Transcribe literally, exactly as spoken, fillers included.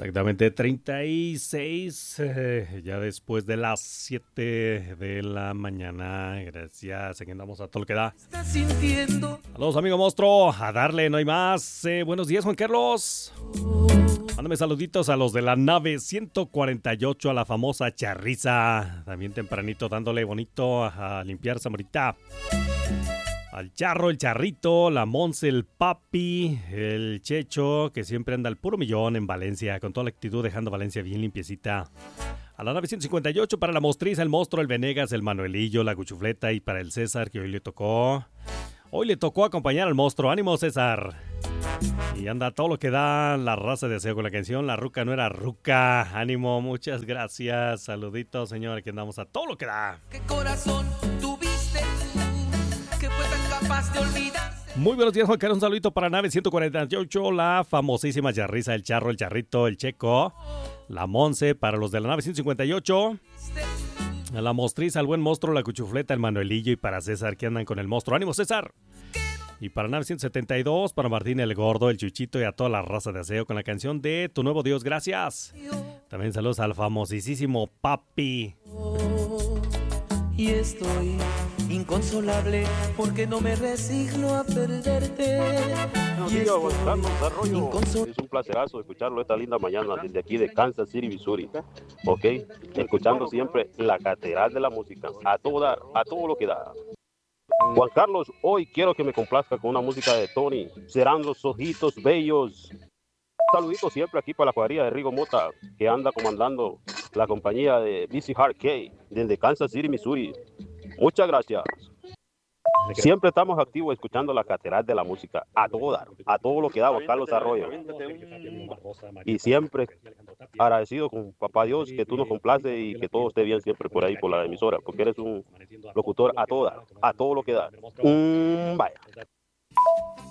Exactamente, treinta y seis, eh, ya después de las siete de la mañana. Gracias, aquí andamos a todo lo que da. Saludos, amigo monstruo, a darle, no hay más. Eh, buenos días, Juan Carlos. Mándame saluditos a los de la nave ciento cuarenta y ocho, a la famosa Charriza. También tempranito dándole bonito a limpiar Zamorita. Al Charro, el Charrito, la Monse, el Papi, el Checho, que siempre anda al puro millón en Valencia, con toda la actitud dejando Valencia bien limpiecita. A la nave ciento cincuenta y ocho para la Mostriza, el Monstruo, el Venegas, el Manuelillo, la Guchufleta, y para el César, que hoy le tocó. Hoy le tocó acompañar al Monstruo. ¡Ánimo, César! Y anda todo lo que da la raza de deseo con la canción La Ruca no era ruca. ¡Ánimo! Muchas gracias. Saluditos, señor, que andamos a todo lo que da. ¿Qué corazón tuviste tú que fue tan capaz de olvidarse? Muy buenos días, Juan Carlos. Un saludito para nave ciento cuarenta y ocho, la famosísima Charriza, el Charro, el Charrito, el Checo, la Monse, para los de la nave ciento cincuenta y ocho, a la Mostriza, el buen Monstruo, la Cuchufleta, el Manuelillo, y para César, que andan con el Monstruo. ¡Ánimo, César! Y para nave ciento setenta y dos, para Martín el Gordo, el Chuchito, y a toda la raza de aseo con la canción de Tu Nuevo Dios, gracias. También saludos al famosísimo Papi. Y estoy inconsolable porque no me resigno a perderte. Buenos días, Juan Carlos Arroyo. Es un placerazo escucharlo esta linda mañana desde aquí de Kansas City, Missouri. Ok, escuchando siempre la Catedral de la Música. A todo dar, a todo lo que da. Juan Carlos, hoy quiero que me complazca con una música de Tony. Serán los ojitos bellos. Saluditos siempre aquí para la cuadrilla de Rigo Mota, que anda comandando la compañía de B C Hard K desde Kansas City, Missouri. Muchas gracias. Siempre estamos activos escuchando la Catedral de la Música, a todo dar, a todo lo que da Juan Carlos Arroyo. Y siempre agradecido con Papá Dios que tú nos complaces y que todo esté bien siempre por ahí por la emisora, porque eres un locutor a todo dar, a todo lo que da. Mm, vaya.